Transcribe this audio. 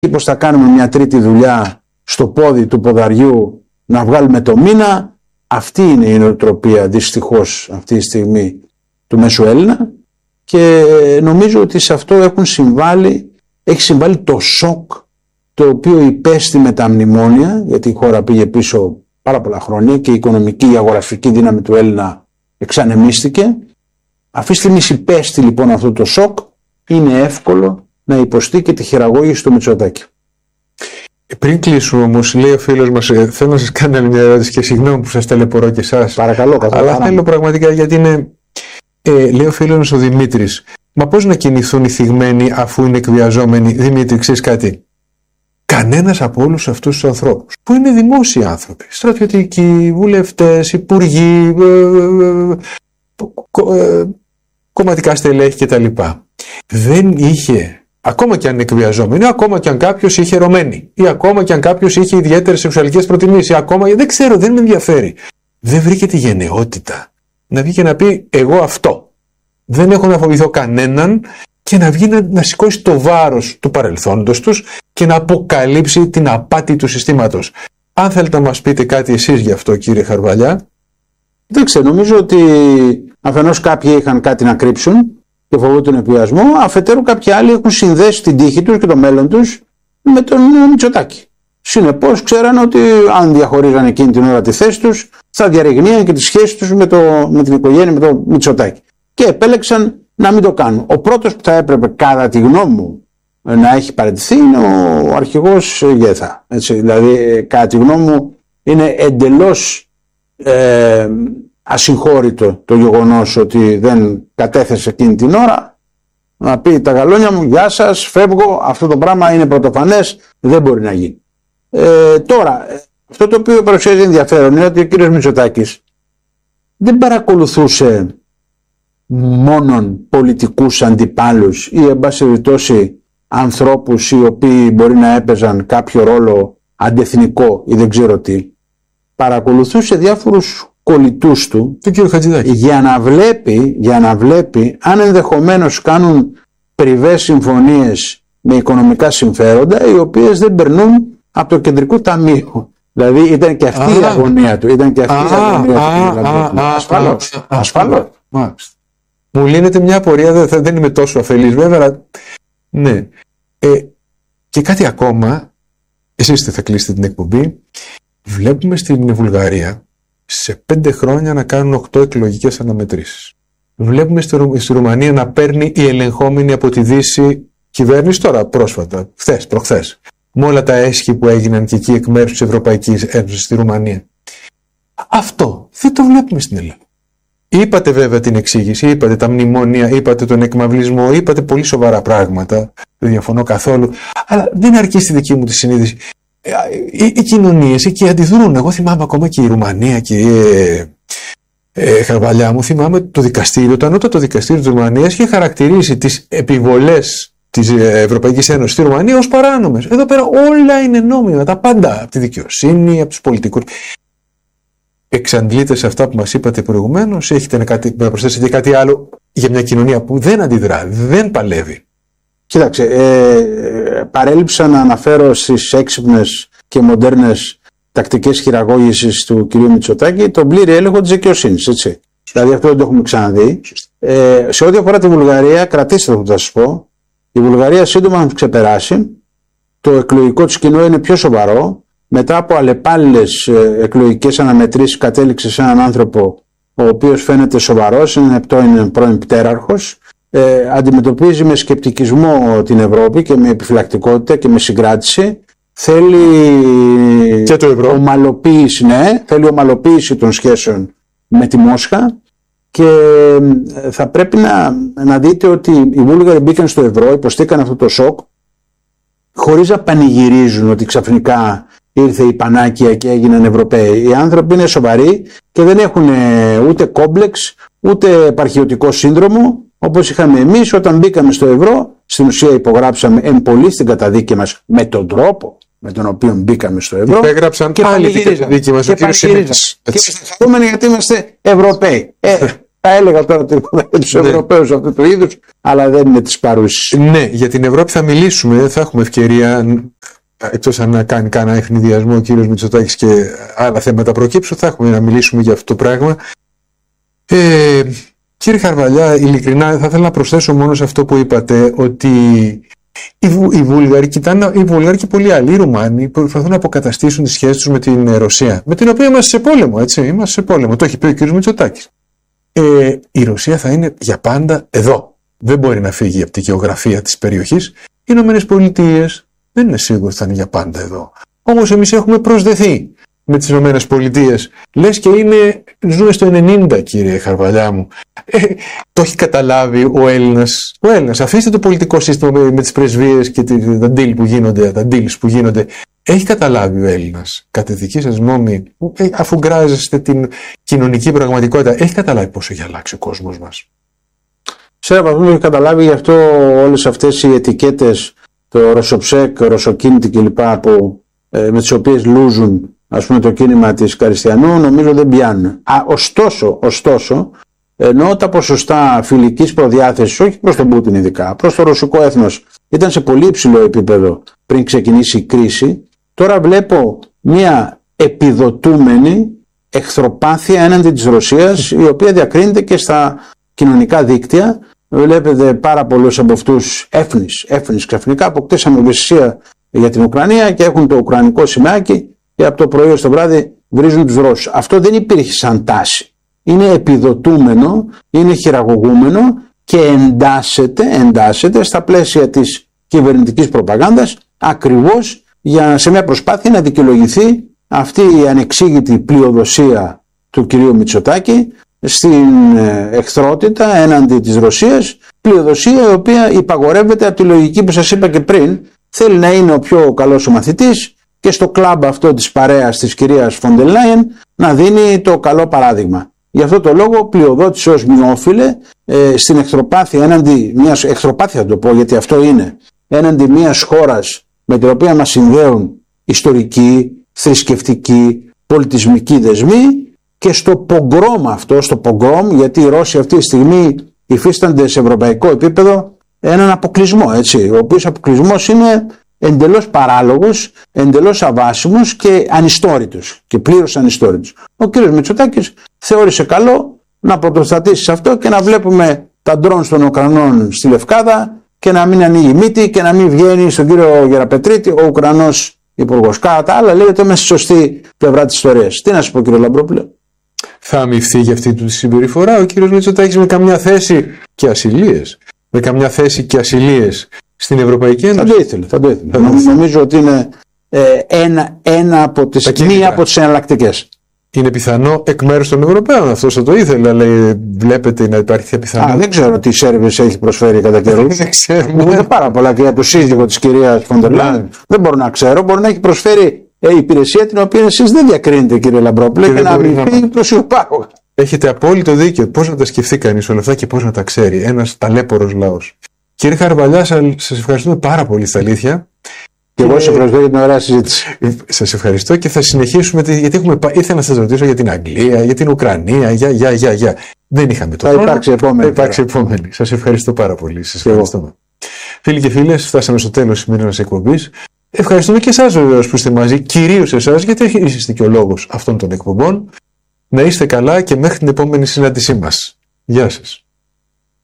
πως θα κάνουμε μια τρίτη δουλειά στο πόδι του ποδαριού να βγάλουμε το μήνα. Αυτή είναι η νοοτροπία δυστυχώς αυτή τη στιγμή του μέσου Έλληνα και νομίζω ότι σε αυτό έχει συμβάλει το σοκ το οποίο υπέστη με τα μνημόνια, γιατί η χώρα πήγε πίσω πάρα πολλά χρόνια και η οικονομική, η αγοραστική δύναμη του Έλληνα εξανεμίστηκε. Αυτή τη στιγμή υπέστη λοιπόν αυτό το σοκ, είναι εύκολο να υποστεί και τη χειραγώγηση του Μητσοτάκη. Πριν κλείσουμε όμως, λέει ο φίλος μας, θέλω να σας κάνω άλλη μια ερώτηση και συγγνώμη που σας ταλαιπωρώ και εσάς. Παρακαλώ, αλλά θέλω πραγματικά, γιατί είναι, λέει ο φίλος μας ο Δημήτρης, μα πώς να κινηθούν οι θυγμένοι αφού είναι εκβιαζόμενοι? Δημήτρη, ξέρεις κάτι? Κανένας από όλους αυτούς τους ανθρώπους που είναι δημόσιοι άνθρωποι, στρατιωτικοί, βουλευτές, υπουργοί, κομματικά στελέχη κτλ. Δεν είχε, ακόμα και αν είναι εκβιαζόμενοι, ακόμα και αν κάποιος είχε ερωμένη, ή ακόμα και αν κάποιος είχε ιδιαίτερες σεξουαλικές προτιμήσεις, ή ακόμα, δεν ξέρω, δεν με ενδιαφέρει. Δεν βρήκε τη γενναιότητα να βγει και να πει εγώ αυτό. Δεν έχω να φοβηθώ κανέναν και να βγει να σηκώσει το βάρος του παρελθόντος τους και να αποκαλύψει την απάτη του συστήματος. Αν θέλετε να μας πείτε κάτι εσείς γι' αυτό, κύριε Χαρβαλιά. Δεν ξέρω, νομίζω ότι αφενός κάποιοι είχαν κάτι να κρύψουν και φοβούνται τον εκβιασμό, αφετέρου κάποιοι άλλοι έχουν συνδέσει την τύχη τους και το μέλλον τους με τον Μητσοτάκη. Συνεπώς ξέραν ότι αν διαχωρίζαν εκείνη την ώρα τη θέση τους, θα διαρριγνύαν και τις σχέσεις τους με την οικογένεια, με τον Μητσοτάκη. Και επέλεξαν να μην το κάνουν. Ο πρώτος που θα έπρεπε, κατά τη γνώμη μου, να έχει παραιτηθεί είναι ο αρχηγός Γέθα. Έτσι, δηλαδή, κατά τη γνώμη μου, είναι εντελώς ασυγχώρητο το γεγονός ότι δεν κατέθεσε εκείνη την ώρα να πει τα γαλόνια μου, γεια σας, φεύγω, αυτό το πράγμα είναι πρωτοφανές, δεν μπορεί να γίνει. Τώρα, αυτό το οποίο παρουσιάζει ενδιαφέρον είναι ότι ο κύριος Μητσοτάκης δεν παρακολουθούσε μόνον πολιτικούς αντιπάλους ή εν πάση περιπτώσει ανθρώπους οι οποίοι μπορεί να έπαιζαν κάποιο ρόλο αντεθνικό ή δεν ξέρω τι. Παρακολουθούσε διάφορους κολλητούς του για να βλέπει αν ενδεχομένως κάνουν πριβές συμφωνίες με οικονομικά συμφέροντα οι οποίες δεν περνούν από το κεντρικό ταμείο. Δηλαδή ήταν και αυτή η αγωνία του. Ασφαλώς. Μου λύνεται μια απορία, δεν είμαι τόσο αφελής βέβαια, αλλά ναι. Και κάτι ακόμα, εσείς θα κλείσετε την εκπομπή, βλέπουμε στην Βουλγαρία σε 5 χρόνια να κάνουν 8 εκλογικές αναμετρήσεις. Βλέπουμε στη Ρουμανία να παίρνει η ελεγχόμενη από τη Δύση κυβέρνηση τώρα πρόσφατα, προχθές, με όλα τα έσχη που έγιναν και εκεί εκ μέρους της Ευρωπαϊκής Ένωσης στη Ρουμανία. Αυτό δεν το βλέπουμε στην Ελλάδα. Είπατε βέβαια την εξήγηση, είπατε τα μνημόνια, είπατε τον εκμαυλισμό, είπατε πολύ σοβαρά πράγματα, δεν διαφωνώ καθόλου, αλλά δεν αρκεί στη δική μου τη συνείδηση. Οι κοινωνίες εκεί αντιδρούν. Εγώ θυμάμαι ακόμα και η Ρουμανία, κύριε Χαρβαλιά μου, θυμάμαι το δικαστήριο, το ανώτατο δικαστήριο της Ρουμανίας είχε χαρακτηρίσει τις επιβολές της Ευρωπαϊκής Ένωσης στη Ρουμανία ως παράνομες. Εδώ πέρα όλα είναι νόμιμα, τα πάντα, από τη δικαιοσύνη, από τους πολιτικούς. Εξαντλείτε σε αυτά που μας είπατε προηγουμένως, έχετε να προσθέσετε κάτι άλλο για μια κοινωνία που δεν αντιδρά, δεν παλεύει? Κοίταξε, παρέλειψα να αναφέρω στις έξυπνες και μοντέρνες τακτικές χειραγώγησης του κ. Μητσοτάκη τον πλήρη έλεγχο της δικαιοσύνης, έτσι. Δηλαδή αυτό δεν το έχουμε ξαναδεί. Σε ό,τι αφορά τη Βουλγαρία, κρατήστε το που θα σας πω, η Βουλγαρία σύντομα θα ξεπεράσει, το εκλογικό της κοινό είναι πιο σοβαρό, μετά από αλλεπάλληλες εκλογικές αναμετρήσεις κατέληξε σε έναν άνθρωπο ο οποίος φαίνεται σοβαρός, είναι πρώην πτέραρχος, αντιμετωπίζει με σκεπτικισμό την Ευρώπη και με επιφυλακτικότητα και με συγκράτηση. Θέλει και το ευρώ. Ομαλοποίηση, θέλει ομαλοποίηση των σχέσεων με τη Μόσχα και θα πρέπει να δείτε ότι οι Βούλγαροι μπήκαν στο ευρώ, υποστήκαν αυτό το σοκ χωρίς να πανηγυρίζουν ότι ξαφνικά ήρθε η πανάκια και έγιναν Ευρωπαίοι. Οι άνθρωποι είναι σοβαροί και δεν έχουν ούτε κόμπλεξ ούτε επαρχιωτικό σύνδρομο όπως είχαμε εμείς όταν μπήκαμε στο ευρώ. Στην ουσία υπογράψαμε εμπολή στην καταδίκη μας με τον τρόπο με τον οποίο μπήκαμε στο ευρώ. Υπέγραψαν και άλλη την καταδίκη μας ο κύριος Σιμίτης. Και είμαστε χαρούμενοι γιατί είμαστε Ευρωπαίοι. Θα έλεγα τώρα τίποτα για τους Ευρωπαίους αυτού του είδους, αλλά δεν είναι της παρούσης. Ναι, για την Ευρώπη θα μιλήσουμε, θα έχουμε ευκαιρία, εκτός αν να κάνει κανένα ευνηδιασμό ο κύριος Μητσοτάκης και άλλα θέματα προκύψουν, θα έχουμε να μιλήσουμε για αυτό το πράγμα. Κύριε Χαρβαλιά, ειλικρινά θα ήθελα να προσθέσω μόνο σε αυτό που είπατε, ότι οι Βούλγαροι και πολλοί άλλοι, οι Ρουμάνοι, προσπαθούν να αποκαταστήσουν τις σχέσεις τους με την Ρωσία, με την οποία είμαστε σε πόλεμο, έτσι, είμαστε σε πόλεμο, το έχει πει ο κύριος Μητσοτάκης. Η Ρωσία θα είναι για πάντα εδώ. Δεν μπορεί να φύγει από τη γεωγραφία της περιοχής. Οι Ηνωμένες Πολιτείες δεν είναι σίγουρο ότι θα είναι για πάντα εδώ. Όμως εμείς έχουμε προσδεθεί με τις Ηνωμένες Πολιτείες. Λες και ζούμε στο 90, κύριε Χαρβαλιά μου. Το έχει καταλάβει ο Έλληνας. Αφήστε το πολιτικό σύστημα με τις πρεσβείες και τα deals που γίνονται. Έχει καταλάβει ο Έλληνας, κατά τη δική σας γνώμη, αφού γκράζεστε την κοινωνική πραγματικότητα, έχει καταλάβει πόσο έχει αλλάξει ο κόσμος μας? Σε ένα βαθμό έχει καταλάβει, γι' αυτό όλες αυτές οι ετικέτες, το Ρωσοψέκ, Ρωσοκίνητη κλπ. Με τις οποίες λούζουν, ας πούμε, το κίνημα της Καριστιανού, νομίζω δεν πιάνουν. Ωστόσο, ενώ τα ποσοστά φιλικής προδιάθεσης, όχι προς τον Πούτιν ειδικά, προς το ρωσικό έθνος, ήταν σε πολύ υψηλό επίπεδο πριν ξεκινήσει η κρίση, τώρα βλέπω μια επιδοτούμενη εχθροπάθεια έναντι της Ρωσίας, η οποία διακρίνεται και στα κοινωνικά δίκτυα. Βλέπετε πάρα πολλούς από αυτούς έφνης ξαφνικά αποκτήσαμε ευαισθησία για την Ουκρανία και έχουν το ουκρανικό σημαίακι και από το πρωί ως το βράδυ βρίζουν τους Ρώσους. Αυτό δεν υπήρχε σαν τάση. Είναι επιδοτούμενο, είναι χειραγωγούμενο και εντάσσεται στα πλαίσια της κυβερνητικής προπαγάνδας, ακριβώς σε μια προσπάθεια να δικαιολογηθεί αυτή η ανεξήγητη πλειοδοσία του κυρίου Μητσοτάκη στην εχθρότητα έναντι της Ρωσίας, πλειοδοσία η οποία υπαγορεύεται από τη λογική που σας είπα και πριν. Θέλει να είναι ο πιο καλός ο μαθητής και στο κλαμπ αυτό της παρέας της κυρίας Φοντερ Λάιεν να δίνει το καλό παράδειγμα. Γι' αυτό το λόγο πλειοδότησε ως μειόφιλε στην εχθροπάθεια έναντι μιας, εχθροπάθεια το πω γιατί αυτό είναι, έναντι μιας χώρας με την οποία μας συνδέουν ιστορικοί, θρησκευτικοί, πολιτισμικοί δεσμοί, και στο πογκρόμ γιατί οι Ρώσοι αυτή τη στιγμή υφίστανται σε ευρωπαϊκό επίπεδο έναν αποκλεισμό, έτσι, ο οποίος αποκλεισμός είναι εντελώς παράλογος, εντελώς αβάσιμος και ανιστόρητος και πλήρως ανιστόρητος. Ο κύριος Μητσοτάκης θεώρησε καλό να πρωτοστατήσει σε αυτό και να βλέπουμε τα ντρόν των Ουκρανών στη Λευκάδα και να μην ανοίγει μύτη και να μην βγαίνει στον κύριο Γεραπετρίτη ο Ουκρανός υπουργός. Κατά τα άλλα λέγεται μέσα στη σωστή πλευρά της ιστορίας. Τι να σας πω, κύριε Λαμπρόπουλε? Θα αμοιφθεί για αυτή τη συμπεριφορά ο κύριος Μητσοτάκης με καμιά θέση και ασυλίες? Στην Ευρωπαϊκή Ένωση? Θα το ήθελε. Νομίζω ότι είναι μία από τις εναλλακτικές. Είναι πιθανό εκ μέρους των Ευρωπαίων αυτό θα το ήθελε, αλλά βλέπετε να υπάρχει πιθανό? Δεν ξέρω τι σέρβις έχει προσφέρει κατά καιρού. Δεν ξέρω. Είναι πάρα πολλά και για το σύζυγο της κυρίας Φοντερ Λάιεν. Δεν μπορώ να ξέρω. Μπορεί να έχει προσφέρει υπηρεσία την οποία εσείς δεν διακρίνετε, κύριε Λαμπρόπουλε, και να αμοιφθεί προσωπάρχο. Έχετε απόλυτο δίκιο. Πώς να τα σκεφτεί κανείς όλα αυτά και πώς να τα ξέρει ένας ταλέπορος λαός. Κύριε Χαρβαλιά, σας ευχαριστούμε πάρα πολύ στα αλήθεια. Και εγώ σας ευχαριστώ για την ωραία συζήτηση. Σας ευχαριστώ και θα συνεχίσουμε, γιατί ήθελα να σας ρωτήσω για την Αγγλία, για την Ουκρανία, για. Δεν είχαμε το χρόνο. Θα υπάρξει επόμενη. Σας ευχαριστώ πάρα πολύ. Σας ευχαριστούμε. Φίλοι και φίλες, φτάσαμε στο τέλος της σημερινής εκπομπής. Ευχαριστούμε και εσάς βεβαίως που είστε μαζί, κυρίως εσάς, γιατί είστε και ο λόγος αυτών των εκπομπών. Να είστε καλά και μέχρι την επόμενη συνάντησή μας. Γεια σας.